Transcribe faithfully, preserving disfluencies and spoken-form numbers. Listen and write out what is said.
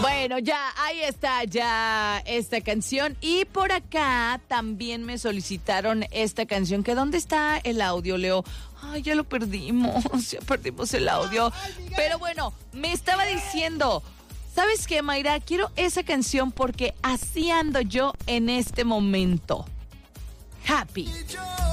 Bueno, ya, ahí está ya esta canción. Y por acá también me solicitaron esta canción. ¿Que dónde está el audio, Leo? Ay, ya lo perdimos, ya perdimos el audio. Pero bueno, me estaba diciendo, ¿sabes qué, Mayra? Quiero esa canción porque así ando yo en este momento. Happy.